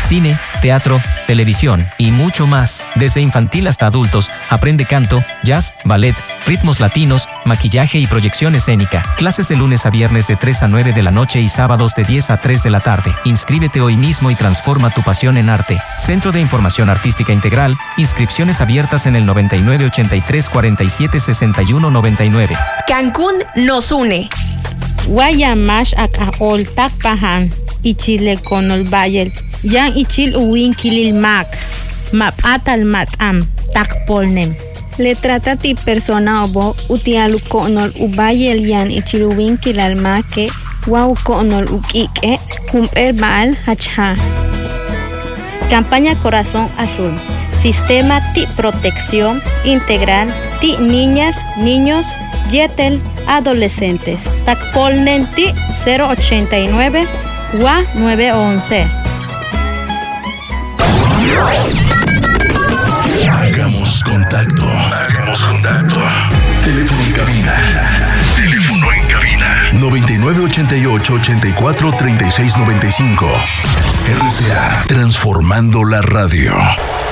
cine, teatro, televisión y mucho más. Desde infantil hasta adultos, aprende canto, jazz, ballet, ritmos latinos, maquillaje y proyección escénica. Clases de lunes a viernes de 3 a 9 de la noche y sábados de 10 a 3 de la tarde. Inscríbete hoy mismo y transforma tu pasión en arte. Centro de Información Artística Integral. Inscripciones abiertas en el 9983 47 61 99. Cancún nos une. Guayamash akahol takpahan. Ichile konol bayel. Yan ichil uwin kilil mak. Map atal matam. Takpolnem. Le trata ti persona obo utialu konol ubayel yan ichil uwin kilal make. Wow konol ukike. Humper baal hachha. Campaña Corazón Azul. Sistema TI Protección Integral TI Niñas, Niños, Yetel, Adolescentes. Takpolnen TI 089 WA 911. Hagamos contacto. Teléfono en cabina. 9988-843695. RCA. Transformando la radio.